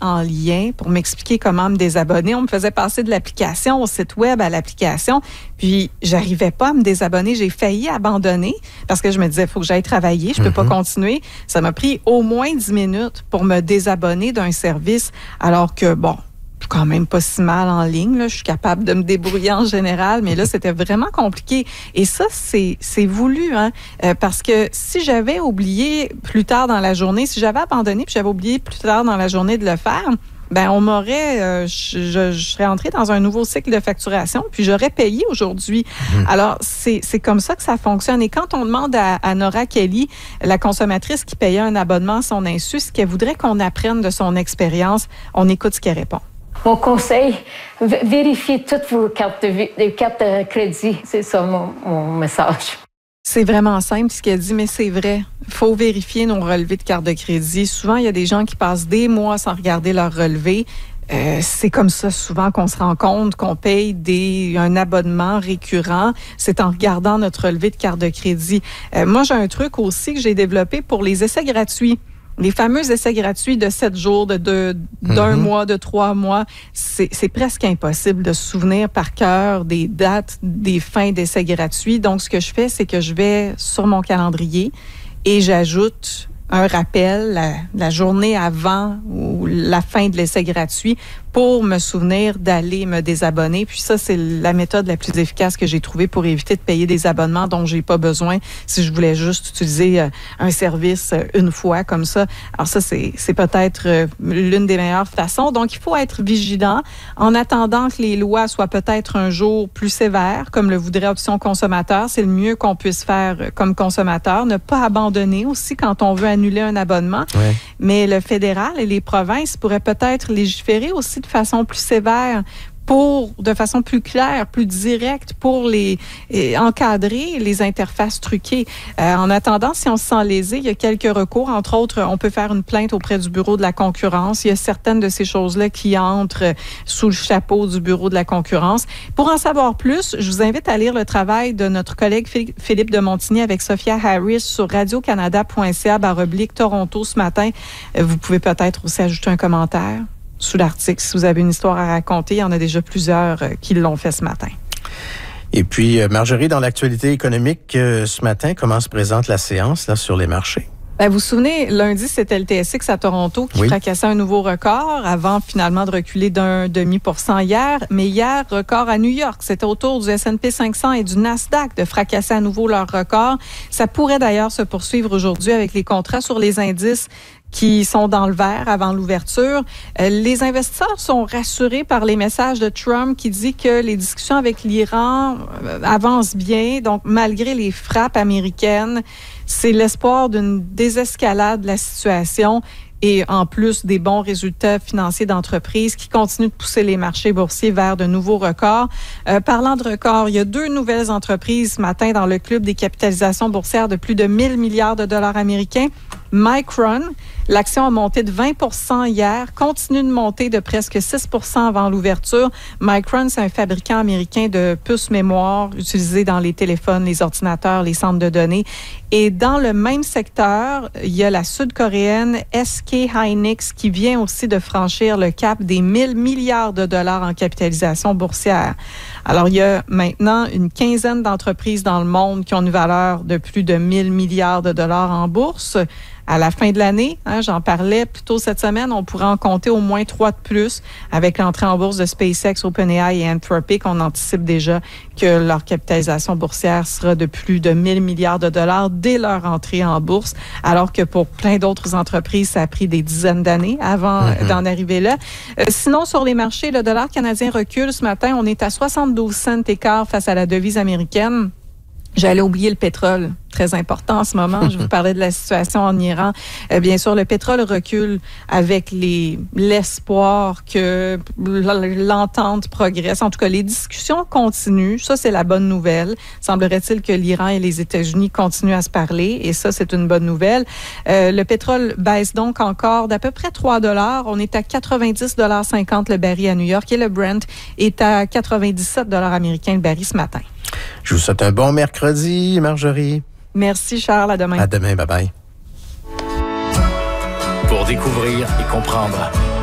en lien pour m'expliquer comment me désabonner. On me faisait passer de l'application au site web à l'application, puis j'arrivais pas à me désabonner. J'ai failli abandonner parce que je me disais, il faut que j'aille travailler, je peux pas continuer. Ça m'a pris au moins 10 minutes pour me désabonner d'un service, alors que, bon, je suis quand même pas si mal en ligne, là. Je suis capable de me débrouiller en général, mais là, c'était vraiment compliqué. Et ça, c'est voulu, hein, parce que si j'avais oublié plus tard dans la journée, si j'avais abandonné puis j'avais oublié plus tard dans la journée de le faire, ben on m'aurait, je serais entrée dans un nouveau cycle de facturation, puis j'aurais payé aujourd'hui. Alors, c'est comme ça que ça fonctionne. Et quand on demande à Nora Kelly, la consommatrice qui payait un abonnement à son insu, ce qu'elle voudrait qu'on apprenne de son expérience, on écoute ce qu'elle répond. Mon conseil, vérifiez toutes vos cartes de crédit. C'est ça mon message. C'est vraiment simple ce qu'elle dit, mais c'est vrai. Il faut vérifier nos relevés de carte de crédit. Souvent, il y a des gens qui passent des mois sans regarder leur relevé. C'est comme ça souvent qu'on se rend compte qu'on paye un abonnement récurrent. C'est en regardant notre relevé de carte de crédit. Moi, j'ai un truc aussi que j'ai développé pour les essais gratuits. Les fameux essais gratuits de 7 jours, d'un mois, de 3 mois, c'est presque impossible de se souvenir par cœur des dates des fins d'essais gratuits. Donc, ce que je fais, c'est que je vais sur mon calendrier et j'ajoute un rappel la journée avant ou la fin de l'essai gratuit pour me souvenir d'aller me désabonner. Puis ça, c'est la méthode la plus efficace que j'ai trouvée pour éviter de payer des abonnements dont j'ai pas besoin si je voulais juste utiliser un service une fois comme ça. Alors ça, c'est peut-être l'une des meilleures façons. Donc, il faut être vigilant en attendant que les lois soient peut-être un jour plus sévères, comme le voudrait Option Consommateur. C'est le mieux qu'on puisse faire comme consommateur. Ne pas abandonner aussi quand on veut annuler un abonnement. Ouais. Mais le fédéral et les provinces pourraient peut-être légiférer aussi de façon plus sévère de façon plus claire, plus directe pour encadrer les interfaces truquées. En attendant, si on se sent lésé, il y a quelques recours. Entre autres, on peut faire une plainte auprès du Bureau de la concurrence. Il y a certaines de ces choses-là qui entrent sous le chapeau du Bureau de la concurrence. Pour en savoir plus, je vous invite à lire le travail de notre collègue Philippe de Montigny avec Sophia Harris sur radiocanada.ca/Toronto ce matin. Vous pouvez peut-être aussi ajouter un commentaire sous l'article. Si vous avez une histoire à raconter, il y en a déjà plusieurs qui l'ont fait ce matin. Et puis, Marjorie, dans l'actualité économique, ce matin, comment se présente la séance là, sur les marchés? Bien, vous vous souvenez, lundi, c'était le TSX à Toronto qui fracassait un nouveau record avant finalement de reculer d'0,5% hier. Mais hier, record à New York. C'était au tour du S&P 500 et du Nasdaq de fracasser à nouveau leur record. Ça pourrait d'ailleurs se poursuivre aujourd'hui avec les contrats sur les indices qui sont dans le vert avant l'ouverture. Les investisseurs sont rassurés par les messages de Trump qui dit que les discussions avec l'Iran avancent bien. Donc, malgré les frappes américaines, c'est l'espoir d'une désescalade de la situation et en plus des bons résultats financiers d'entreprises qui continuent de pousser les marchés boursiers vers de nouveaux records. Parlant de records, il y a 2 nouvelles entreprises ce matin dans le club des capitalisations boursières de plus de 1 000 milliards de dollars américains. Micron, l'action a monté de 20% hier, continue de monter de presque 6% avant l'ouverture. Micron, c'est un fabricant américain de puces mémoire utilisées dans les téléphones, les ordinateurs, les centres de données. Et dans le même secteur, il y a la sud-coréenne SK Hynix qui vient aussi de franchir le cap des 1 000 milliards de dollars en capitalisation boursière. Alors, il y a maintenant une quinzaine d'entreprises dans le monde qui ont une valeur de plus de 1 000 milliards de dollars en bourse. À la fin de l'année, j'en parlais plus tôt cette semaine, on pourrait en compter au moins 3 de plus avec l'entrée en bourse de SpaceX, OpenAI et Anthropic. On anticipe déjà que leur capitalisation boursière sera de plus de 1 000 milliards de dollars dès leur entrée en bourse, alors que pour plein d'autres entreprises, ça a pris des dizaines d'années avant d'en arriver là. Sinon, sur les marchés, le dollar canadien recule ce matin. On est à 72 cents écart face à la devise américaine. J'allais oublier le pétrole, très important en ce moment. Je vous parlais de la situation en Iran. Bien sûr, le pétrole recule avec l'espoir que l'entente progresse. En tout cas, les discussions continuent. Ça, c'est la bonne nouvelle. Semblerait-il que l'Iran et les États-Unis continuent à se parler et ça, c'est une bonne nouvelle. Le pétrole baisse donc encore d'à peu près 3 $. On est à 90,50 $ le baril à New York et le Brent est à 97 $ américains le baril ce matin. Je vous souhaite un bon mercredi, Marjorie. Merci, Charles. À demain. À demain. Bye-bye. Pour découvrir et comprendre